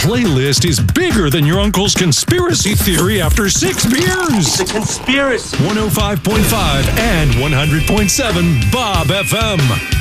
playlist is bigger than your uncle's conspiracy theory after 6 beers. It's a conspiracy. 105.5 and 100.7 Bob FM.